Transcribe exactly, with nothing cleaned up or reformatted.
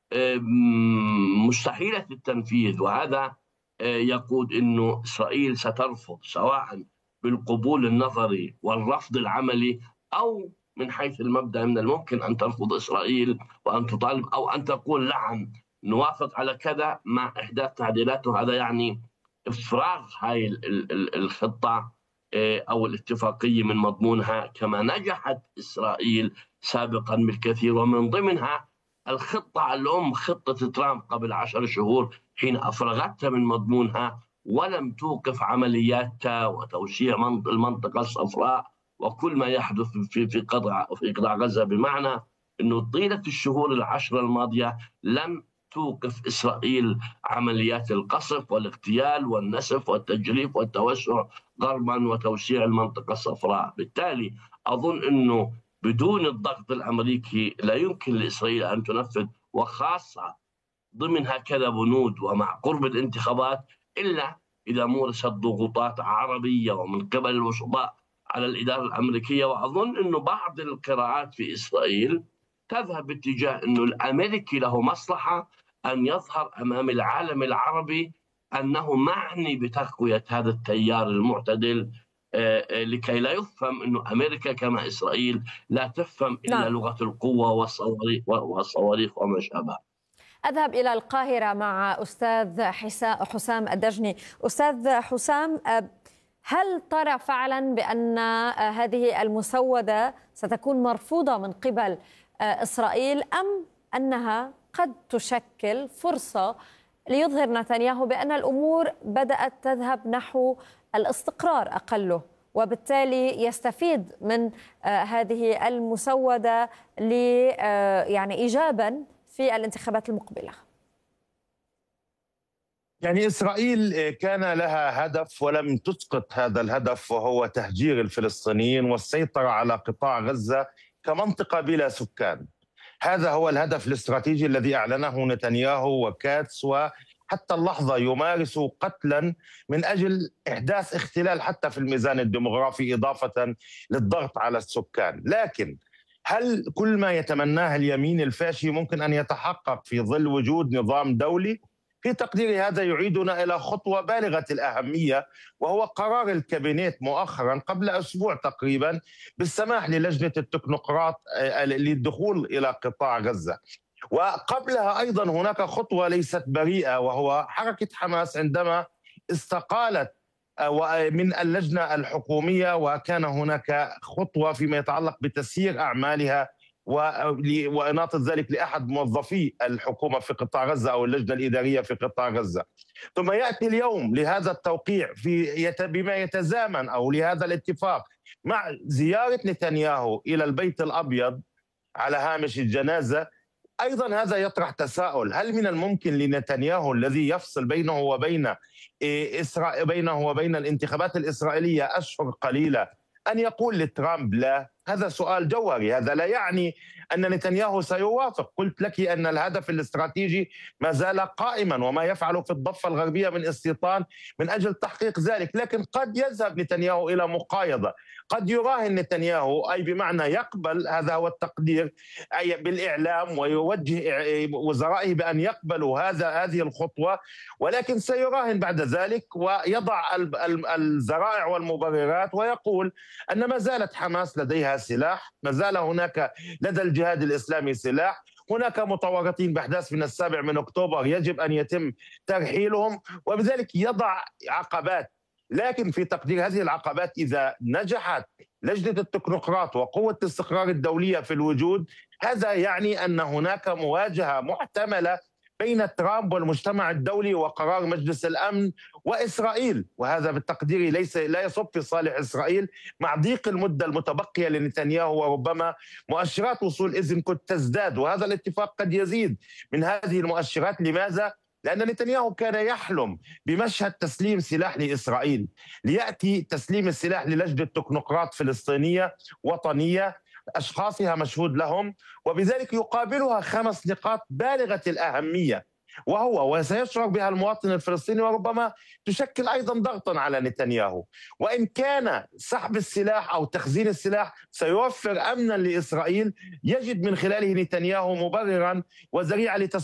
مستحيلة التنفيذ، وهذا يقود أنه إسرائيل سترفض سواء بالقبول النظري والرفض العملي، أو من حيث المبدأ من الممكن أن ترفض إسرائيل وأن تطالب أو أن تقول نعم نوافق على كذا مع إحداث تعديلات. وهذا يعني إفراغ هاي الخطة أو الاتفاقية من مضمونها، كما نجحت إسرائيل سابقا بالكثير، ومن ضمنها الخطة الأم خطة ترامب قبل عشر شهور حين أفرغتها من مضمونها ولم توقف عملياتها وتوسيع المنطقة الصفراء وكل ما يحدث في في قطاع في قطاع غزة. بمعنى أنه طيلة الشهور العشرة الماضية لم توقف إسرائيل عمليات القصف والاغتيال والنسف والتجريف والتوسع غربا وتوسيع المنطقة الصفراء. بالتالي أظن أنه بدون الضغط الأمريكي لا يمكن لإسرائيل أن تنفذ، وخاصة ضمن هكذا بنود ومع قرب الانتخابات، إلا إذا مورست ضغوطات عربية ومن قبل الوسطاء على الإدارة الأمريكية. وأظن أنه بعض القراءات في إسرائيل تذهب باتجاه أنه الأمريكي له مصلحة أن يظهر أمام العالم العربي أنه معني بتقوية هذا التيار المعتدل، لكي لا يفهم أنه أمريكا كما إسرائيل لا تفهم إلا نعم. لغة القوة والصواريخ والصواريخ وما شابه. أذهب إلى القاهرة مع أستاذ حسام الدجني. أستاذ حسام، هل ترى فعلا بأن هذه المسودة ستكون مرفوضة من قبل إسرائيل، أم أنها قد تشكل فرصة ليظهر نتنياهو بأن الأمور بدأت تذهب نحو الاستقرار أقله، وبالتالي يستفيد من هذه المسودة ل يعني إيجابا في الانتخابات المقبلة؟ يعني إسرائيل كان لها هدف ولم تسقط هذا الهدف، وهو تهجير الفلسطينيين والسيطرة على قطاع غزة كمنطقة بلا سكان. هذا هو الهدف الاستراتيجي الذي أعلنه نتنياهو وكاتس، وحتى اللحظة يمارس قتلا من أجل إحداث اختلال حتى في الميزان الديمغرافي، إضافة للضغط على السكان. لكن هل كل ما يتمناه اليمين الفاشي ممكن أن يتحقق في ظل وجود نظام دولي؟ في تقديري هذا يعيدنا إلى خطوة بالغة الأهمية، وهو قرار الكابينيت مؤخرا قبل أسبوع تقريبا بالسماح للجنة التكنوقراط للدخول إلى قطاع غزة. وقبلها أيضا هناك خطوة ليست بريئة، وهو حركة حماس عندما استقالت من اللجنة الحكومية، وكان هناك خطوة فيما يتعلق بتسيير أعمالها وإناطة ذلك لأحد موظفي الحكومة في قطاع غزة أو اللجنة الإدارية في قطاع غزة. ثم يأتي اليوم لهذا التوقيع في بما يتزامن أو لهذا الاتفاق مع زيارة نتنياهو إلى البيت الأبيض على هامش الجنازة. أيضا هذا يطرح تساؤل: هل من الممكن لنتنياهو الذي يفصل بينه وبين إسرائيل بينه وبين الانتخابات الإسرائيلية أشهر قليلة أن يقول لترامب لا؟ هذا سؤال جوهري. هذا لا يعني أن نتنياهو سيوافق. قلت لك أن الهدف الاستراتيجي ما زال قائما، وما يفعله في الضفة الغربية من استيطان من أجل تحقيق ذلك. لكن قد يذهب نتنياهو إلى مقايضة، قد يراهن نتنياهو، أي بمعنى يقبل، هذا هو التقدير، أي بالإعلام، ويوجه وزرائه بأن يقبلوا هذا هذه الخطوة، ولكن سيراهن بعد ذلك ويضع الذرائع والمبررات ويقول أن ما زالت حماس لديها سلاح، ما زال هناك لدى الجهاد الإسلامي سلاح، هناك متورطين بأحداث من السابع من أكتوبر يجب أن يتم ترحيلهم، وبذلك يضع عقبات. لكن في تقدير هذه العقبات إذا نجحت لجنة التكنوقراط وقوة الاستقرار الدولية في الوجود، هذا يعني أن هناك مواجهة محتملة بين ترامب والمجتمع الدولي وقرار مجلس الأمن وإسرائيل، وهذا بالتقدير ليس لا يصب في صالح إسرائيل مع ضيق المدة المتبقية لنتنياهو، وربما مؤشرات وصول إذن قد تزداد، وهذا الاتفاق قد يزيد من هذه المؤشرات. لماذا؟ لأن نتنياهو كان يحلم بمشهد تسليم سلاح لإسرائيل، ليأتي تسليم السلاح للجنة تكنوقراط فلسطينية وطنية أشخاصها مشهود لهم، وبذلك يقابلها خمس نقاط بالغة الأهمية، وهو وسيشعر بها المواطن الفلسطيني، وربما تشكل أيضا ضغطا على نتنياهو. وإن كان سحب السلاح أو تخزين السلاح سيوفر أمنا لإسرائيل، يجد من خلاله نتنياهو مبررا وذريعة لتسويق